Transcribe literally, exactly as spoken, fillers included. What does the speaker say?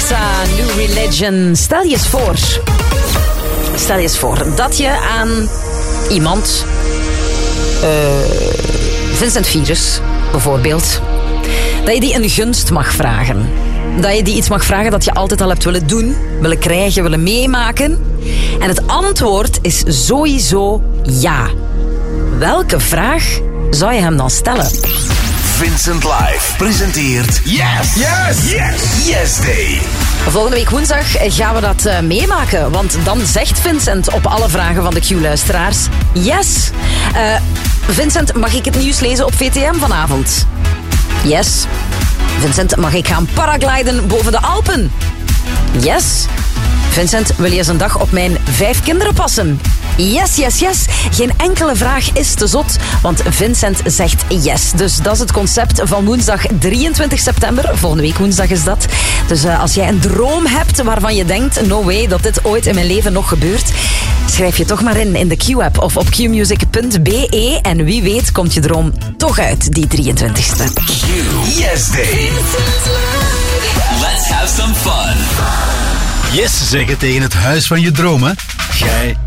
Versa, New Religion. Stel je eens voor. Stel je eens voor dat je aan iemand... Uh, Vincent Virus, bijvoorbeeld. Dat je die een gunst mag vragen. Dat je die iets mag vragen dat je altijd al hebt willen doen, willen krijgen, willen meemaken. En het antwoord is sowieso ja. Welke vraag zou je hem dan stellen? Vincent Live presenteert Yes! Yes! Yes! Yes Day. Volgende week woensdag gaan we dat uh, meemaken. Want dan zegt Vincent op alle vragen van de Q-luisteraars yes. Uh, Vincent, mag ik het nieuws lezen op V T M vanavond? Yes. Vincent, mag ik gaan paragliden boven de Alpen? Yes. Vincent, wil je eens een dag op mijn vijf kinderen passen? Yes, yes, yes. Geen enkele vraag is te zot, want Vincent zegt yes. Dus dat is het concept van woensdag drieëntwintig september. Volgende week woensdag is dat. Dus uh, als jij een droom hebt waarvan je denkt, no way dat dit ooit in mijn leven nog gebeurt, schrijf je toch maar in in de Q-app of op q music punt b e. En wie weet komt je droom toch uit die drieëntwintigste. Q Yes Day. Let's have some fun. Yes zeggen tegen het huis van je dromen. Jij